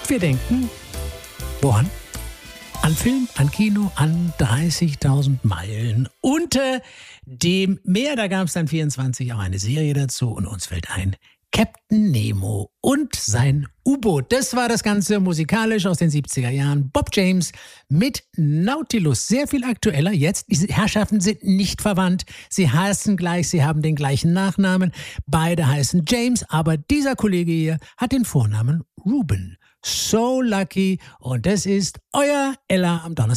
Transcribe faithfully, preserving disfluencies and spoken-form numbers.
Wir denken, woran? An Film, an Kino, an dreißigtausend Meilen unter dem Meer. Da gab es dann vierundzwanzig auch eine Serie dazu und uns fällt ein Captain Nemo und sein U-Boot. Das war das Ganze musikalisch aus den siebziger Jahren. Bob James mit Nautilus. Sehr viel aktueller jetzt. Diese Herrschaften sind nicht verwandt. Sie heißen gleich, sie haben den gleichen Nachnamen. Beide heißen James, aber dieser Kollege hier hat den Vornamen Ruben. So lucky. Und das ist euer Ella am Donnerstag.